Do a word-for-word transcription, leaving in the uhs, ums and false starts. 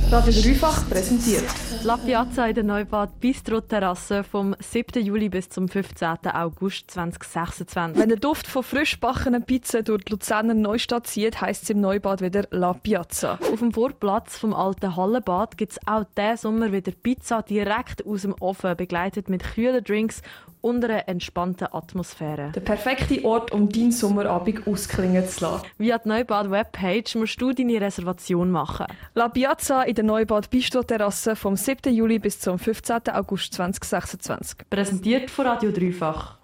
Radio Dreifach präsentiert La Piazza in der Neubad Bistro Terrasse vom siebten Juli bis zum fünfzehnten August zweitausendsechsundzwanzig. Wenn der Duft von frisch gebackenen Pizzen durch die Luzerner Neustadt zieht, heisst es im Neubad wieder La Piazza. Auf dem Vorplatz vom alten Hallenbad gibt es auch diesen Sommer wieder Pizza direkt aus dem Ofen, begleitet mit kühlen Drinks und einer entspannten Atmosphäre. Der perfekte Ort, um deinen Sommerabend ausklingen zu lassen. Via die Neubad-Webpage musst du deine Reservation machen. La Piazza in der Neubad Bistro Terrasse vom siebten Juli bis zum fünfzehnten August zweitausendsechsundzwanzig. Präsentiert von Radio Dreifach.